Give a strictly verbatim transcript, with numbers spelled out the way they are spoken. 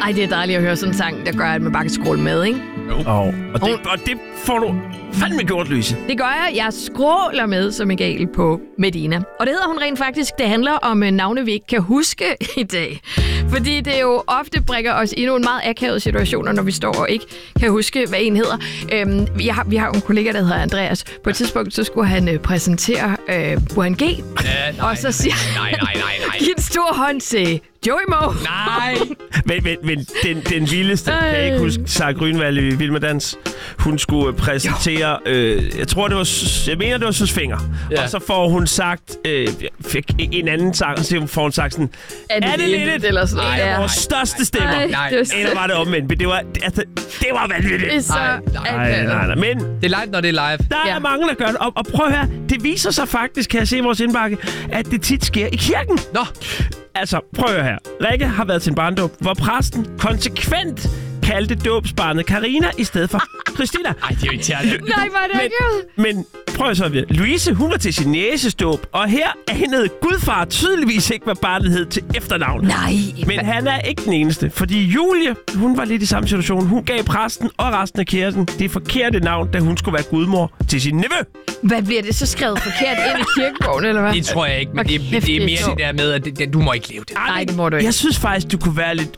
Ej, det er dejligt at høre sådan en sang, der gør, at man bare kan scrolle med, ikke? Jo. Oh, og, det, og det får du fandme gjort, Louise. Det gør jeg. Jeg scroller med som en gal på Medina. Og det hedder hun rent faktisk. Det handler om navne, vi ikke kan huske i dag. Fordi det jo ofte brækker os i nogle meget akavede situationer, når vi står og ikke kan huske, hvad en hedder. Øhm, jeg har, vi har en kollega, der hedder Andreas. På et tidspunkt, så skulle han øh, præsentere øh, Burhan G. Ja, nej, og så siger nej, nej, nej, nej. giv en stor hånd til Joey Moe. Nej. men men, men den, den vildeste, øh. kan jeg ikke huske, Sara Grünwald i Vild med Dans. Hun skulle præsentere, øh, jeg tror det var, jeg mener det var Søs Finger. Ja. Og så får hun sagt, øh, fik en anden sang, og så får hun sagt sådan, er det, er det lidt et, eller sådan noget? En af vores største stemmer. Ej, nej, det var eller var det omvendt, men det var, altså, det var vanvittigt. Det er så nej, nej, nej, men det er live, når det er live. Der ja. er mange, der gør det. Og, og prøv at høre, det viser sig faktisk, kan jeg se i vores indbakke, at det tit sker i kirken. Nå. Altså, prøv at høre her. Rikke har været til en barndåb, hvor præsten konsekvent kaldte dåbsbarnet Karina i stedet for Christina. Ej, det er jo irriterende. Nej, var det men, men prøv at så videre. Louise, hun var til sin næsesdåb, og her anede Gudfar tydeligvis ikke, hvad barnet hed til efternavn. Nej. Men han er ikke den eneste, fordi Julie, hun var lidt i samme situation. Hun gav præsten og resten af kirken det forkerte navn, da hun skulle være gudmor til sin nevø. Hvad bliver det så skrevet forkert ind i kirkebogen, eller hvad? Det tror jeg ikke, men det, det er mere det der med, at det, det, du må ikke leve det. Nej, det må du ikke. Jeg synes faktisk, du kunne være lidt